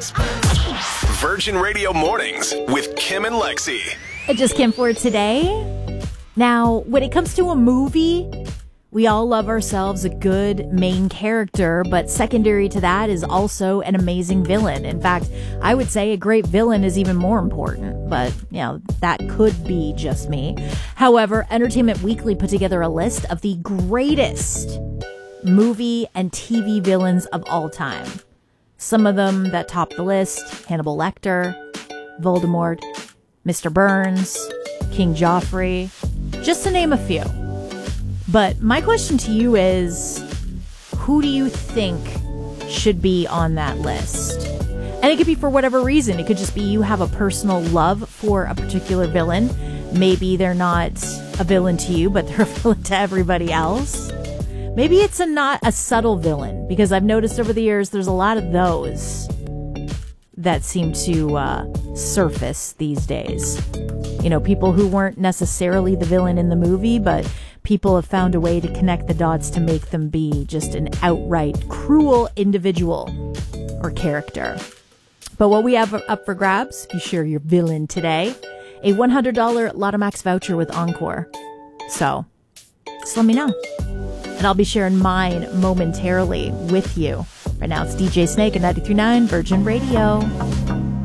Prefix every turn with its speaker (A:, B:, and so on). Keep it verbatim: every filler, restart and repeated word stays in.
A: Mornings. Virgin Radio Mornings with Kim and Lexi.
B: I just Kim for today. Now, when it comes to a movie, we all love ourselves a good main character, but secondary to that is also an amazing villain. In fact, I would say a great villain is even more important, but, you know, that could be just me. However, Entertainment Weekly put together a list of the greatest movie and T V villains of all time. Some of them that top the list: Hannibal Lecter, Voldemort, Mister Burns, King Joffrey, just to name a few. But my question to you is, who do you think should be on that list? And it could be for whatever reason. It could just be you have a personal love for a particular villain. Maybe they're not a villain to you, but they're a villain to everybody else. Maybe it's a not a subtle villain, because I've noticed over the years there's a lot of those that seem to uh, surface these days. You know, people who weren't necessarily the villain in the movie, but people have found a way to connect the dots to make them be just an outright cruel individual or character. But what we have up for grabs, if you share your villain today, a one hundred dollars Lotomax voucher with Encore. So, just let me know. And I'll be sharing mine momentarily with you. Right now, it's D J Snake at ninety-three point nine Virgin Radio.